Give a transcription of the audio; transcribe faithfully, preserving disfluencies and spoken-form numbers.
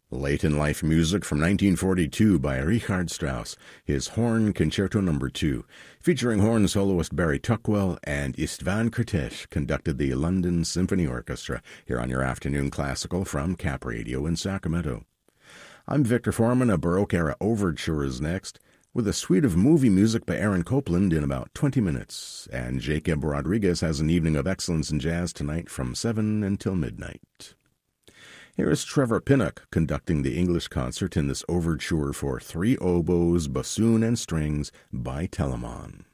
Late-in-life music from nineteen forty-two by Richard Strauss, his Horn Concerto Number two, featuring horn soloist Barry Tuckwell, and Istvan Kertész conducted the London Symphony Orchestra here on your Afternoon Classical from Cap Radio in Sacramento. I'm Victor Foreman. A Baroque-era overture is next, with a suite of movie music by Aaron Copland in about twenty minutes, and Jacob Rodriguez has an evening of excellence in jazz tonight from seven until midnight. Here is Trevor Pinnock conducting the English concert in this overture for three oboes, bassoon, and strings by Telemann.